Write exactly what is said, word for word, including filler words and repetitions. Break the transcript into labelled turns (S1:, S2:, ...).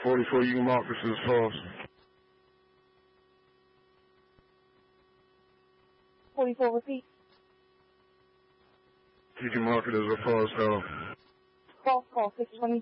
S1: forty-four, you can mark this as false.
S2: forty-four, repeat.
S1: You can mark it as a false call.
S2: False call, six twenty.